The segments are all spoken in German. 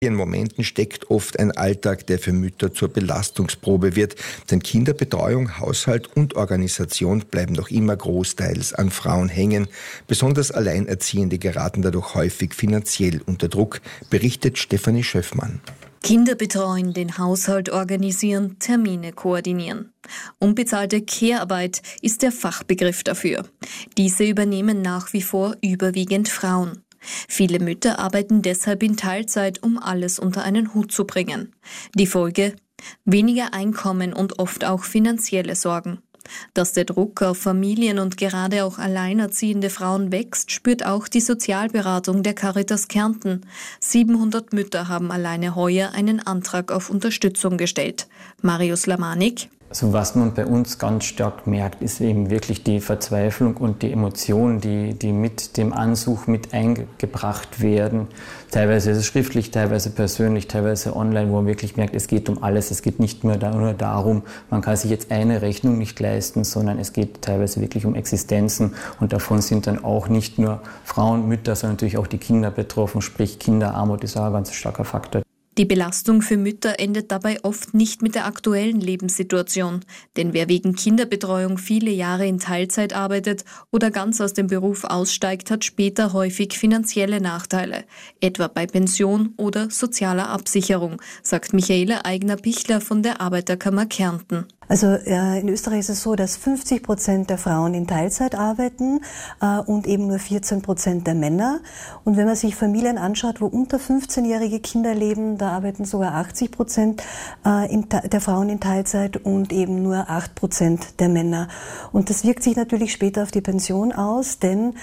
In Momenten steckt oft ein Alltag, der für Mütter zur Belastungsprobe wird. Denn Kinderbetreuung, Haushalt und Organisation bleiben noch immer großteils an Frauen hängen. Besonders Alleinerziehende geraten dadurch häufig finanziell unter Druck, berichtet Stefanie Schöffmann. Kinder betreuen, den Haushalt organisieren, Termine koordinieren. Unbezahlte Care-Arbeit ist der Fachbegriff dafür. Diese übernehmen nach wie vor überwiegend Frauen. Viele Mütter arbeiten deshalb in Teilzeit, um alles unter einen Hut zu bringen. Die Folge? Weniger Einkommen und oft auch finanzielle Sorgen. Dass der Druck auf Familien und gerade auch alleinerziehende Frauen wächst, spürt auch die Sozialberatung der Caritas Kärnten. 700 Mütter haben alleine heuer einen Antrag auf Unterstützung gestellt. Marius Lamanik. Also was man bei uns ganz stark merkt, ist eben wirklich die Verzweiflung und die Emotionen, die mit dem Ansuch mit eingebracht werden. Teilweise ist es schriftlich, teilweise persönlich, teilweise online, wo man wirklich merkt, es geht um alles. Es geht nicht nur darum, man kann sich jetzt eine Rechnung nicht leisten, sondern es geht teilweise wirklich um Existenzen. Und davon sind dann auch nicht nur Frauen, Mütter, sondern natürlich auch die Kinder betroffen. Sprich, Kinderarmut ist auch ein ganz starker Faktor. Die Belastung für Mütter endet dabei oft nicht mit der aktuellen Lebenssituation. Denn wer wegen Kinderbetreuung viele Jahre in Teilzeit arbeitet oder ganz aus dem Beruf aussteigt, hat später häufig finanzielle Nachteile. Etwa bei Pension oder sozialer Absicherung, sagt Michaela Eigner-Pichler von der Arbeiterkammer Kärnten. Also in Österreich ist es so, dass 50% der Frauen in Teilzeit arbeiten und eben nur 14% der Männer. Und wenn man sich Familien anschaut, wo unter 15-jährige Kinder leben, da arbeiten sogar 80% der Frauen in Teilzeit und eben nur 8% der Männer. Und das wirkt sich natürlich später auf die Pension aus, denn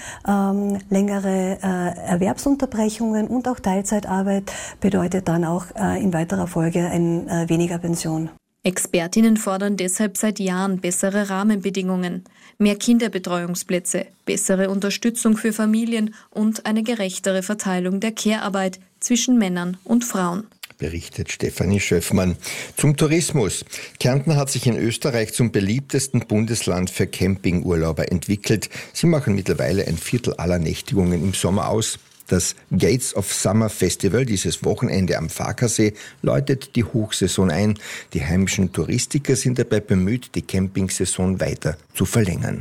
längere Erwerbsunterbrechungen und auch Teilzeitarbeit bedeutet dann auch in weiterer Folge weniger Pension. Expertinnen fordern deshalb seit Jahren bessere Rahmenbedingungen, mehr Kinderbetreuungsplätze, bessere Unterstützung für Familien und eine gerechtere Verteilung der Care-Arbeit zwischen Männern und Frauen. Berichtet Stefanie Schöffmann. Zum Tourismus. Kärnten hat sich in Österreich zum beliebtesten Bundesland für Campingurlauber entwickelt. Sie machen mittlerweile ein Viertel aller Nächtigungen im Sommer aus. Das Gates of Summer Festival dieses Wochenende am Farkasee läutet die Hochsaison ein. Die heimischen Touristiker sind dabei bemüht, die Campingsaison weiter zu verlängern.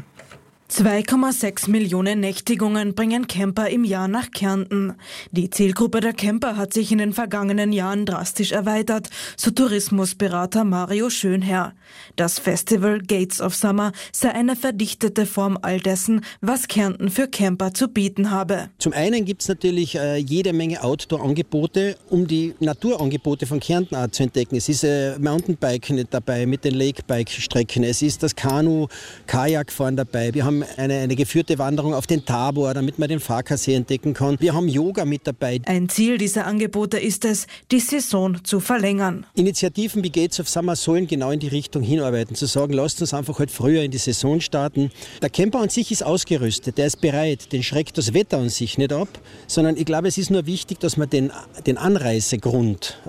2,6 Millionen Nächtigungen bringen Camper im Jahr nach Kärnten. Die Zielgruppe der Camper hat sich in den vergangenen Jahren drastisch erweitert, so Tourismusberater Mario Schönherr. Das Festival Gates of Summer sei eine verdichtete Form all dessen, was Kärnten für Camper zu bieten habe. Zum einen gibt es natürlich jede Menge Outdoor-Angebote, um die Naturangebote von Kärnten auch zu entdecken. Es ist Mountainbiken dabei mit den Lakebike-Strecken, es ist das Kanu, Kajakfahren dabei. Wir haben eine geführte Wanderung auf den Tabor, damit man den Farkasee entdecken kann. Wir haben Yoga mit dabei. Ein Ziel dieser Angebote ist es, die Saison zu verlängern. Initiativen wie Gates of Summer sollen genau in die Richtung hinarbeiten, zu sagen, lasst uns einfach halt früher in die Saison starten. Der Camper an sich ist ausgerüstet, der ist bereit, den schreckt das Wetter an sich nicht ab, sondern ich glaube, es ist nur wichtig, dass man den Anreisegrund,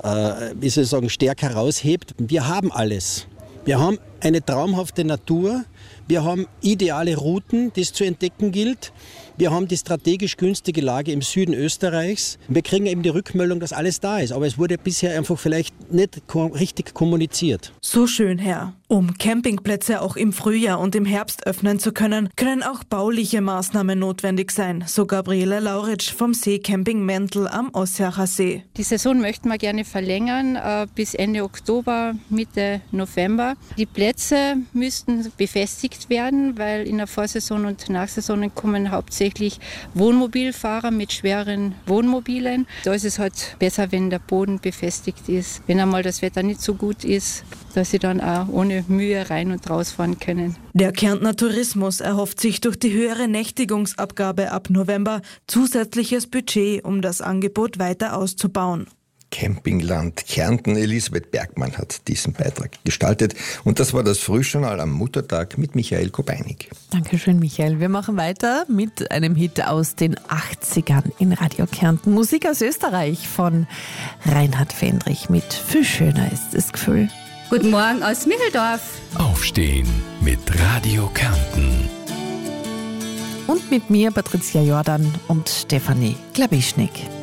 stärker raushebt. Wir haben alles. Wir haben eine traumhafte Natur, wir haben ideale Routen, die es zu entdecken gilt. Wir haben die strategisch günstige Lage im Süden Österreichs. Wir kriegen eben die Rückmeldung, dass alles da ist. Aber es wurde bisher einfach vielleicht nicht richtig kommuniziert. So Schönherr. Um Campingplätze auch im Frühjahr und im Herbst öffnen zu können, können auch bauliche Maßnahmen notwendig sein, so Gabriele Lauritsch vom Seecamping Mendel am Ossiacher See. Die Saison möchten wir gerne verlängern bis Ende Oktober, Mitte November. Die Plätze müssten befestigt werden, weil in der Vorsaison und Nachsaison kommen hauptsächlich Wohnmobilfahrer mit schweren Wohnmobilen. Da ist es halt besser, wenn der Boden befestigt ist. Wenn einmal das Wetter nicht so gut ist, dass sie dann auch ohne Mühe rein und rausfahren können. Der Kärntner Tourismus erhofft sich durch die höhere Nächtigungsabgabe ab November zusätzliches Budget, um das Angebot weiter auszubauen. Campingland Kärnten. Elisabeth Bergmann hat diesen Beitrag gestaltet. Und das war das Frühjournal am Muttertag mit Michael Kobeinig. Dankeschön, Michael. Wir machen weiter mit einem Hit aus den 80ern in Radio Kärnten. Musik aus Österreich von Reinhard Fendrich mit Viel schöner ist das Gefühl. Guten Morgen aus Micheldorf. Aufstehen mit Radio Kärnten. Und mit mir Patricia Jordan und Stefanie Glabischnik.